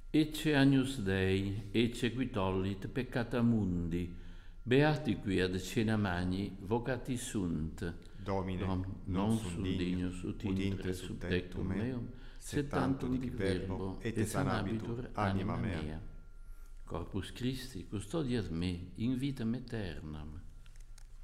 Ecce Agnus Dei, ecce qui tollit peccata mundi, beati qui ad cena magni, vocati sunt. Domine, non sum dignus ut intre sub tectum meum, sed tantum dic verbo, et sanabitur anima mea. Corpus Christi, custodiat me in vitam aeternam.